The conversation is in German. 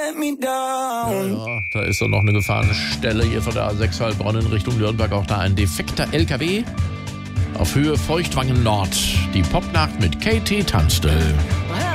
let me down. Ja, da ist doch noch eine Gefahrenstelle hier von der A6 Heilbronn in Richtung Nürnberg. Auch da ein defekter LKW. Auf Höhe Feuchtwangen Nord. Die Popnacht mit KT Tunstall.